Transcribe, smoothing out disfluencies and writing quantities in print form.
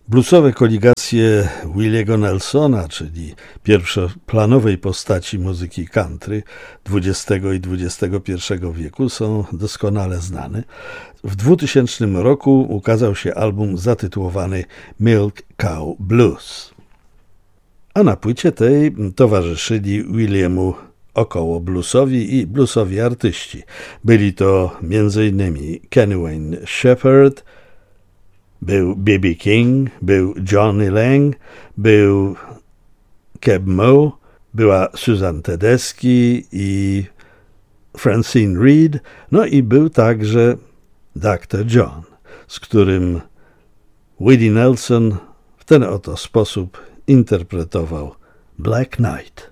Bluesowe koligacje Williego Nelsona, czyli pierwszoplanowej postaci muzyki country XX i XXI wieku, są doskonale znane. W 2000 roku ukazał się album zatytułowany Milk Cow Blues. A na płycie tej towarzyszyli Williemu około bluesowi i bluesowi artyści. Byli to m.in. Kenny Wayne Shepherd, był B.B. King, był Johnny Lang, był Keb Mo, była Susan Tedeschi i Francine Reed, no i był także Dr. John, z którym Willie Nelson w ten oto sposób interpretował Black Knight.